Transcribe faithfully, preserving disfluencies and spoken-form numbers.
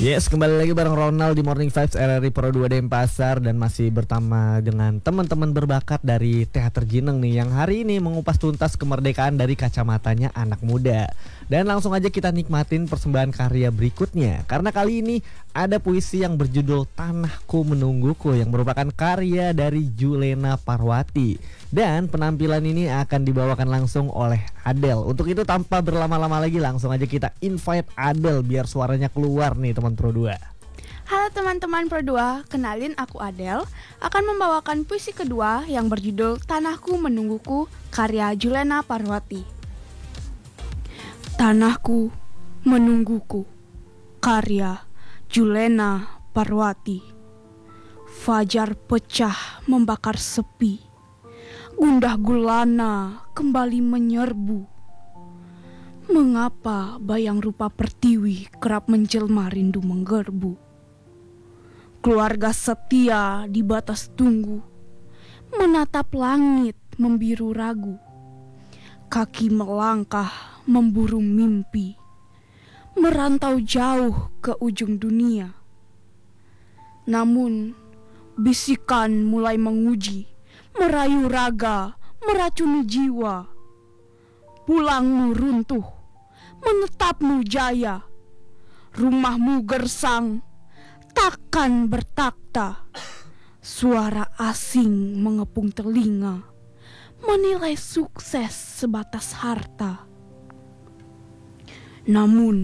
Yes, kembali lagi bareng Ronald di Morning Vibes R R I Pro dua Denpasar dan masih bersama dengan teman-teman berbakat dari Teater Jineng nih yang hari ini mengupas tuntas kemerdekaan dari kacamatanya anak muda. Dan langsung aja kita nikmatin persembahan karya berikutnya karena kali ini ada puisi yang berjudul Tanahku Menungguku yang merupakan karya dari Julena Parwati. Dan penampilan ini akan dibawakan langsung oleh Adele. Untuk itu tanpa berlama-lama lagi langsung aja kita invite Adele biar suaranya keluar nih teman Pro dua. Halo teman-teman Pro dua, kenalin aku Adele akan membawakan puisi kedua yang berjudul Tanahku Menungguku karya Julena Parwati. Tanahku menungguku karya Julena Parwati. Fajar pecah membakar sepi. Gundah gulana kembali menyerbu. Mengapa bayang rupa pertiwi kerap menjelma rindu menggerbu? Keluarga setia di batas tunggu, menatap langit membiru ragu. Kaki melangkah memburu mimpi, merantau jauh ke ujung dunia. Namun bisikan mulai menguji, merayu raga, meracuni jiwa. Pulangmu runtuh, menetapmu jaya. Rumahmu gersang, takkan bertakta. Suara asing mengepung telinga, menilai sukses sebatas harta. Namun